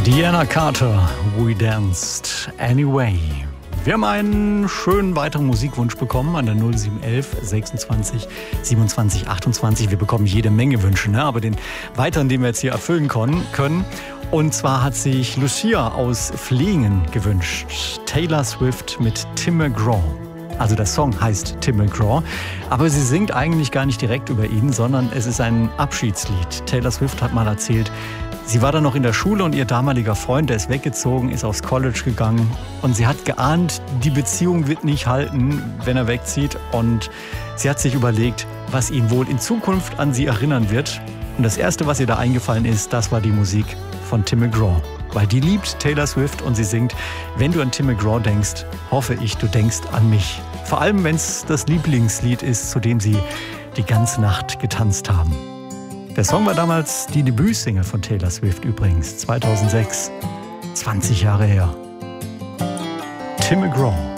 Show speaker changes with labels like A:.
A: Deanna Carter, We Danced Anyway. Wir haben einen schönen weiteren Musikwunsch bekommen an der 0711 26 27 28. Wir bekommen jede Menge Wünsche, ne? Aber den weiteren, den wir jetzt hier erfüllen können. Und zwar hat sich Lucia aus Fliehingen gewünscht. Taylor Swift mit Tim McGraw. Also der Song heißt Tim McGraw, aber sie singt eigentlich gar nicht direkt über ihn, sondern es ist ein Abschiedslied. Taylor Swift hat mal erzählt, sie war dann noch in der Schule und ihr damaliger Freund, der ist weggezogen, ist aufs College gegangen und sie hat geahnt, die Beziehung wird nicht halten, wenn er wegzieht, und sie hat sich überlegt, was ihn wohl in Zukunft an sie erinnern wird, und das Erste, was ihr da eingefallen ist, das war die Musik von Tim McGraw. Weil die liebt Taylor Swift und sie singt, wenn du an Tim McGraw denkst, hoffe ich, du denkst an mich. Vor allem, wenn es das Lieblingslied ist, zu dem sie die ganze Nacht getanzt haben. Der Song war damals die Debütsingle von Taylor Swift übrigens, 2006. 20 Jahre her. Tim McGraw.